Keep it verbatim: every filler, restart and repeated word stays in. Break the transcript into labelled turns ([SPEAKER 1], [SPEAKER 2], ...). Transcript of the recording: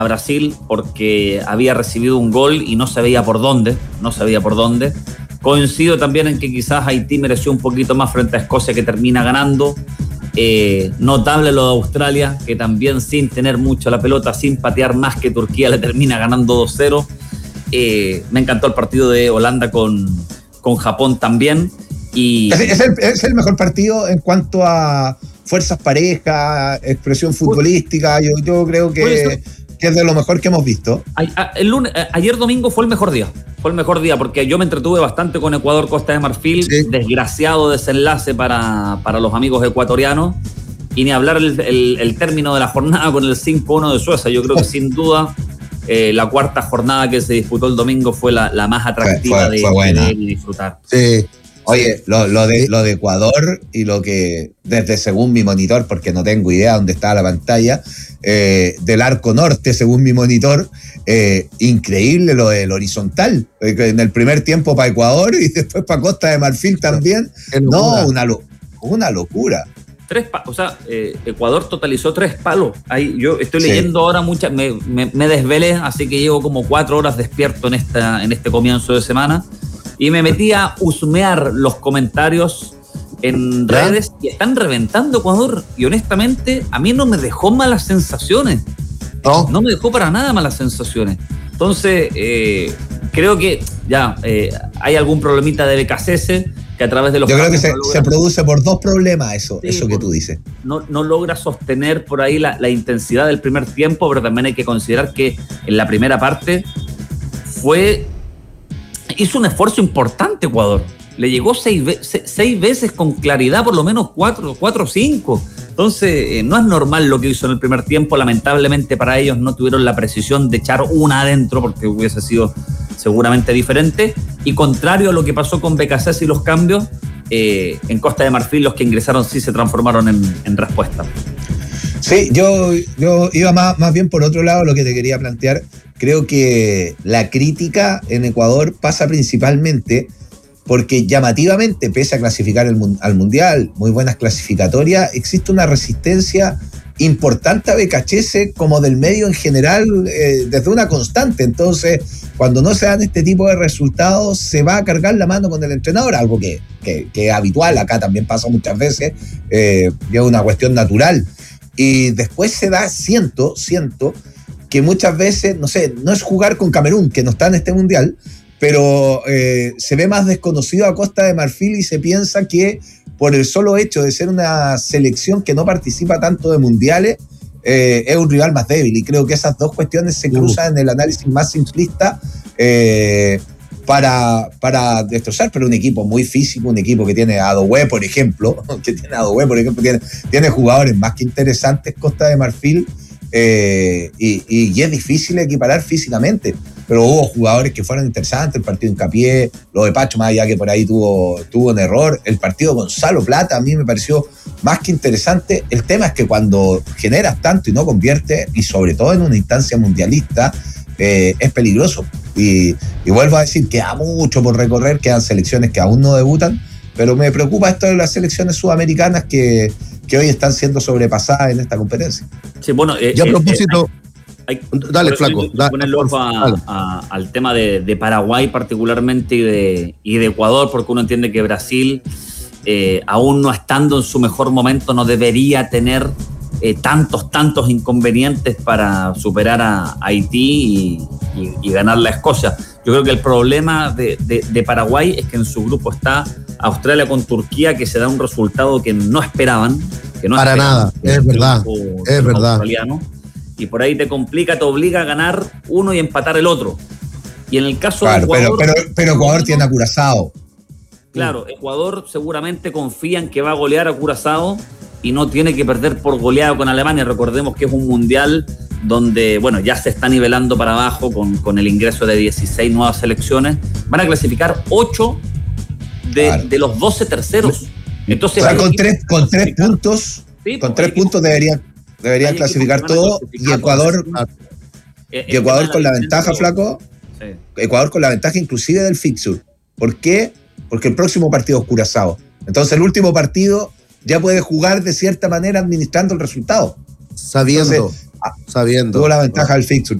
[SPEAKER 1] a Brasil porque había recibido un gol y no se veía por dónde, no se veía por dónde. Coincido también en que quizás Haití mereció un poquito más frente a Escocia, que termina ganando. Eh, notable lo de Australia, que también sin tener mucho la pelota, sin patear más que Turquía, le termina ganando dos cero. Eh, me encantó el partido de Holanda con, con Japón también. Y...
[SPEAKER 2] Es, es, el, es el mejor partido en cuanto a fuerzas parejas, expresión futbolística. Yo, yo creo que, que es de lo mejor que hemos visto.
[SPEAKER 1] El lunes, ayer domingo fue el mejor día. Fue el mejor día porque yo me entretuve bastante con Ecuador, Costa de Marfil. Sí. Desgraciado desenlace para, para los amigos ecuatorianos. Y ni hablar el, el, el término de la jornada con el cinco uno de Suecia. Yo creo que sin duda eh, la cuarta jornada que se disputó el domingo fue la, la más atractiva fue, fue, de, fue de, de disfrutar.
[SPEAKER 2] Sí. Oye, lo, lo, de, lo de Ecuador y lo que, desde según mi monitor, porque no tengo idea dónde está la pantalla, eh, del arco norte, según mi monitor, eh, increíble lo del horizontal. En el primer tiempo para Ecuador y después para Costa de Marfil también. No, una, lo, una locura.
[SPEAKER 1] Tres pa- o sea, eh, Ecuador totalizó tres palos. Ahí, yo estoy leyendo sí. ahora muchas, me, me, me desvelé, así que llevo como cuatro horas despierto en, esta, en este comienzo de semana. Y me metí a husmear los comentarios en redes y están reventando Ecuador. Y honestamente, a mí no me dejó malas sensaciones. No, no me dejó para nada malas sensaciones. Entonces, eh, creo que ya eh, hay algún problemita de B K C S que a través de los...
[SPEAKER 2] Yo creo que se, no se produce por dos problemas eso, sí, eso que tú dices.
[SPEAKER 1] No, no logra sostener por ahí la, la intensidad del primer tiempo, pero también hay que considerar que en la primera parte fue... hizo un esfuerzo importante Ecuador. Le llegó seis, ve- seis veces con claridad, por lo menos cuatro o cinco. Entonces, eh, no es normal lo que hizo en el primer tiempo. Lamentablemente para ellos no tuvieron la precisión de echar una adentro, porque hubiese sido seguramente diferente. Y contrario a lo que pasó con B K C S y los cambios, eh, en Costa de Marfil los que ingresaron sí se transformaron en, en respuesta.
[SPEAKER 2] Sí, yo, yo iba más, más bien por otro lado lo que te quería plantear. Creo que la crítica en Ecuador pasa principalmente porque llamativamente, pese a clasificar el, al Mundial, muy buenas clasificatorias, existe una resistencia importante a B K C S como del medio en general, eh, desde una constante. Entonces, cuando no se dan este tipo de resultados, se va a cargar la mano con el entrenador, algo que, que, que es habitual, acá también pasa muchas veces, eh, es una cuestión natural. Y después se da, siento, siento, que muchas veces, no sé, no es jugar con Camerún, que no está en este mundial, pero eh, se ve más desconocido a Costa de Marfil y se piensa que por el solo hecho de ser una selección que no participa tanto de mundiales, eh, es un rival más débil. Y creo que esas dos cuestiones se cruzan uh. en el análisis más simplista eh, para, para destrozar, pero un equipo muy físico, un equipo que tiene a Adoué, por ejemplo, que tiene a Adoué, por ejemplo, tiene, tiene jugadores más que interesantes Costa de Marfil. Eh, y, y, y es difícil equiparar físicamente, pero hubo jugadores que fueron interesantes. El partido Hincapié, lo de Pacho, más allá que por ahí tuvo, tuvo un error. El partido Gonzalo Plata a mí me pareció más que interesante. El tema es que cuando generas tanto y no conviertes, y sobre todo en una instancia mundialista, eh, es peligroso. Y, y vuelvo a decir, queda mucho por recorrer, quedan selecciones que aún no debutan, pero me preocupa esto de las selecciones sudamericanas que que hoy están siendo sobrepasadas en esta competencia.
[SPEAKER 1] Sí, bueno, eh,
[SPEAKER 3] yo a propósito,
[SPEAKER 1] eh, hay, hay,
[SPEAKER 3] dale, flaco, dale,
[SPEAKER 1] ponerle ojo a, a, al tema de, de Paraguay particularmente y de, y de Ecuador, porque uno entiende que Brasil, eh, aún no estando en su mejor momento, no debería tener eh, tantos, tantos inconvenientes para superar a, a Haití y, y, y ganarle a Escocia. Yo creo que el problema de, de, de Paraguay es que en su grupo está Australia con Turquía, que se da un resultado que no esperaban. Que no
[SPEAKER 3] Para
[SPEAKER 1] esperaban,
[SPEAKER 3] nada, es verdad, es verdad.
[SPEAKER 1] Australiano, y por ahí te complica, te obliga a ganar uno y empatar el otro. Y en el caso
[SPEAKER 2] claro,
[SPEAKER 1] de Ecuador...
[SPEAKER 2] Pero, pero, pero Ecuador tiene a Curazao.
[SPEAKER 1] Claro, Ecuador seguramente confía en que va a golear a Curazao y no tiene que perder por goleado con Alemania. Recordemos que es un mundial donde, bueno, ya se está nivelando para abajo con, con el ingreso de dieciséis nuevas selecciones. Van a clasificar ocho de, claro. de los doce terceros. Entonces,
[SPEAKER 2] o sea, con tres, con tres puntos, sí, con tres puntos deberían, deberían clasificar todo. Y Ecuador, y Ecuador con la ventaja, flaco. Sí. Ecuador con la ventaja inclusive del fixture. ¿Por qué? Porque el próximo partido es Curazao. Entonces el último partido ya puede jugar de cierta manera administrando el resultado.
[SPEAKER 3] Sabiendo.
[SPEAKER 2] Entonces,
[SPEAKER 3] sabiendo.
[SPEAKER 2] Tuvo la ventaja del fixture.